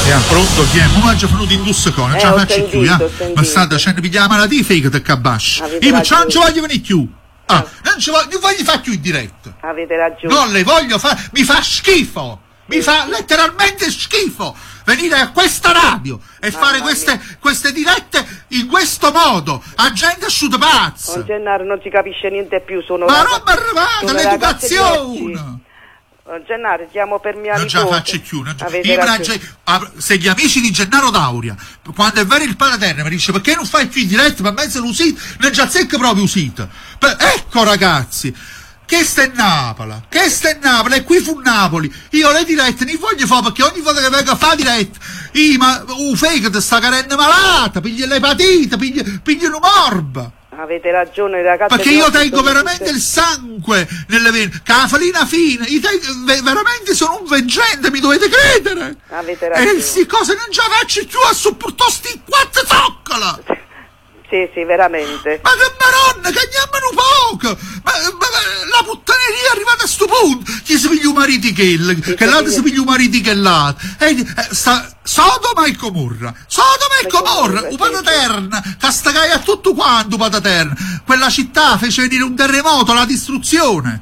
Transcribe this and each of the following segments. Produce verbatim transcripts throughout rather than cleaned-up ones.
Pronto, chi è? Ma mangia venuto in Dussecone, non ce la faccio più, eh? Ma sta dicendo pigliare la malattia fake te cabascia. Io non ci voglio venire più. Ah, non ci voglio, non voglio fare più in diretta. Avete ragione. Non le voglio fare, mi fa schifo. Mi fa letteralmente schifo venire a questa radio e Mamma fare queste, queste dirette in questo modo, a gente asciutta pazza. Don Gennaro non si capisce niente più, sono ma non mi arrivata l'educazione. Don Gennaro, chiamo per mia non nipote. Non ce la faccio più. Io, se gli amici di Gennaro Dauria, quando è vero il Palaterra, mi dice perché non fai più in diretta, ma mezzo l'usito, non già secca proprio usito. Ecco ragazzi, che sta in Napoli, che sta in Napoli, e qui fu Napoli. Io le dirette ne voglio fare perché ogni volta che vengo a fare diretta, io ma un fake sta carenne malata, piglia l'epatite, piglia, piglia un morbo. Avete ragione ragazzi. Perché io tengo veramente tutte... il sangue nelle vene, che la farina fine, io tengo, veramente sono un veggente, mi dovete credere. Avete ragione. E sti cose non ce la faccio più a sopportare sti quattro zoccola. Sì, sì, veramente. Ma che maronna, che andiamo poco! Ma, ma, ma la puttaneria è arrivata a sto punto! Chi si piglia un marito che il, sì, che l'altro si piglia un marito che l'altro. E, eh, sta, Sodoma e Gomorra! Sodoma e Gomorra! Un Pataterna! Castagai a tutto quanto Pataterna! Quella città fece venire un terremoto, la distruzione!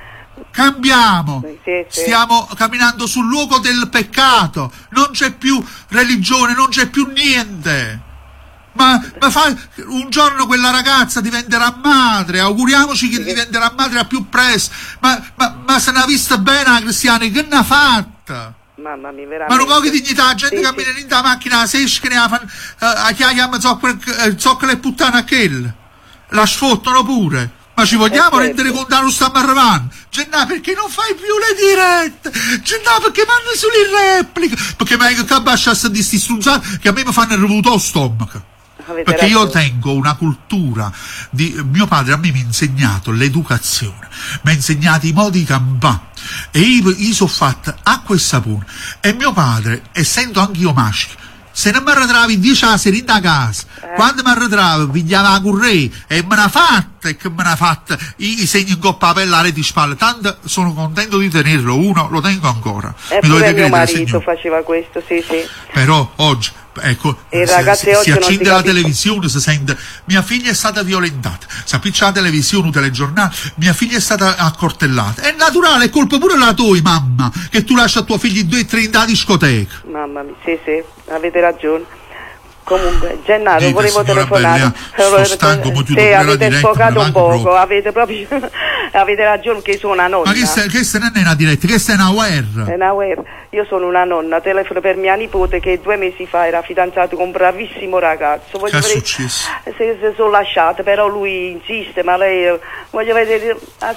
Cambiamo, sì, sì. Stiamo camminando sul luogo del peccato, non c'è più religione, non c'è più niente. Ma, ma fa, un giorno quella ragazza diventerà madre, auguriamoci che diventerà madre a più presto, ma, ma, ma se ne ha vista bene la Cristiana, che ne ha fatta? Mamma mia, veramente. Ma non pochi dignità, la gente sì, cammina sì. in la macchina, se esce, ne fa, a chiama zoccola e puttana a quella, la sfottano pure. Ma ci vogliamo eh, rendere conto che non stiamo arrivando? Gennà, perché non fai più le dirette? Gennà, perché vanno solo in replica? Perché meglio che abbasciasse di sti strunzati che a me mi fanno il rivuto allo stomaco. Avete perché ragione. io tengo una cultura di mio padre, a me mi ha insegnato l'educazione, mi ha insegnato i modi di campare e io, io sono fatta acqua e sapone e mio padre, essendo anch'io maschio, se non mi arretravi dieci a sera in casa, eh. quando mi arretravo pigliava la currei e me l'ha fatta e che me l'ha fatta i, i segni in coppa a pellare di spalle, tanto sono contento di tenerlo, uno lo tengo ancora. E mi pure dovete mio credere, marito signor. faceva questo, sì sì. Però oggi ecco, e se, ragazzi, se, oggi si accende si la capisce. televisione, si sente mia figlia è stata violentata, si appiccia la televisione, un telegiornale, mia figlia è stata accortellata. È naturale, è colpa pure la tua mamma che tu lasci a tua figlia in due e tre in da discoteca. Mamma mia, sì sì, avete ragione. Comunque, Gennaro, Dite, volevo telefonare. Sono stanco, mo chiudo sì, pure la avete diretta, sfocato un poco, proprio. avete proprio avete ragione che sono una nonna. Ma che stai, che stai, non è una diretta, che stai una guerra? È una guerra. Io sono una nonna, telefono per mia nipote che due mesi fa era fidanzato con un bravissimo ragazzo. Voglio che è vedere, successo? Se, se sono lasciate, però lui insiste, ma lei voglio vedere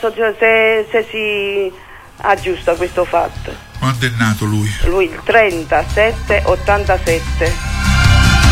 se, se si aggiusta questo fatto. Quando è nato lui? Lui il trentasette ottantasette.